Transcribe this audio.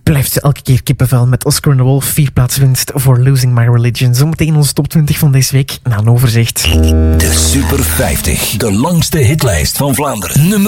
blijft elke keer kippenvel met Oscar and the Wolf 4 plaatsen winst voor Losing My Religion. Zometeen onze top 20 van deze week na een overzicht. De Super 50, de langste hitlijst van Vlaanderen. Nummer